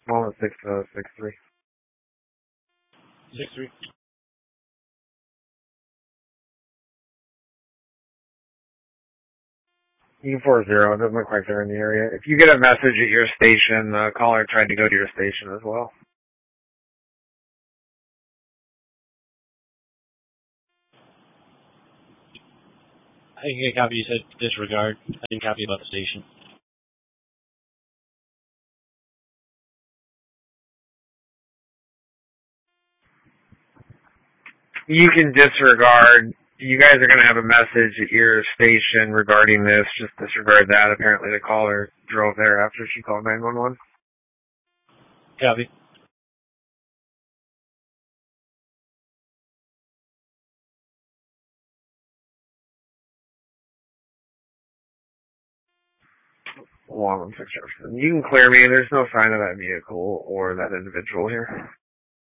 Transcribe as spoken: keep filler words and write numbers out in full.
One six uh six three. Six three. E four zero. It doesn't look like they're in the area. If you get a message at your station, the caller tried to go to your station as well. I think I copy. You said disregard. I didn't copy about the station. You can disregard. You guys are going to have a message at your station regarding this. Just disregard that. Apparently the caller drove there after she called nine one one. Copy. One six Jefferson. You can clear me. There's no sign of that vehicle or that individual here.